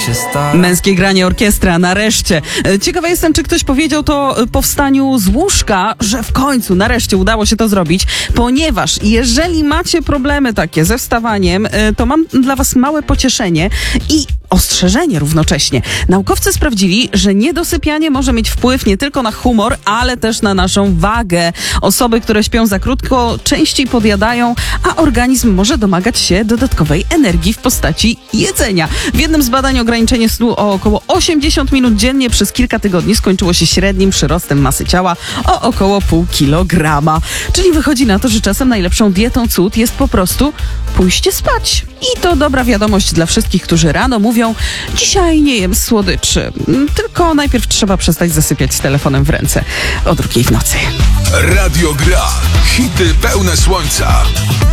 Męskie granie orkiestra, nareszcie. Ciekawa jestem, czy ktoś powiedział to po wstaniu z łóżka, że w końcu, nareszcie udało się to zrobić, ponieważ jeżeli macie problemy takie ze wstawaniem, to mam dla was małe pocieszenie i ostrzeżenie równocześnie. Naukowcy sprawdzili, że niedosypianie może mieć wpływ nie tylko na humor, ale też na naszą wagę. Osoby, które śpią za krótko, częściej podjadają, a organizm może domagać się dodatkowej energii w postaci jedzenia. W jednym z badań ograniczenie snu o około 80 minut dziennie przez kilka tygodni skończyło się średnim przyrostem masy ciała o około 0,5 kilograma. Czyli wychodzi na to, że czasem najlepszą dietą cud jest po prostu pójście spać. I to dobra wiadomość dla wszystkich, którzy rano mówią: dzisiaj nie jem słodyczy. Tylko najpierw trzeba przestać zasypiać z telefonem w ręce o 2:00 w nocy. Radio Gra. Hity pełne słońca.